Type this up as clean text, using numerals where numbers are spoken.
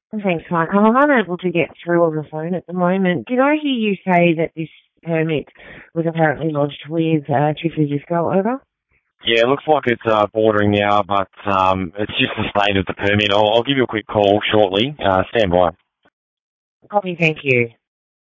Thanks, Mike. I'm unable to get through on the phone at the moment. Did I hear you say that this permit was apparently lodged with Chief Disco over? Yeah, it looks like it's bordering now, but it's just the state of the permit. I'll give you a quick call shortly. Stand by. Copy, thank you.